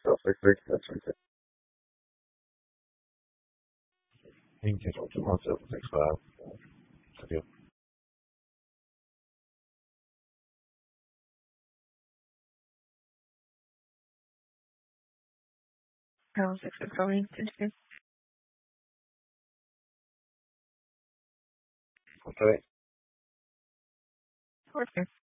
663. That's right. You can cancel 21765. Thank you. Thanks for calling. Okay. Okay.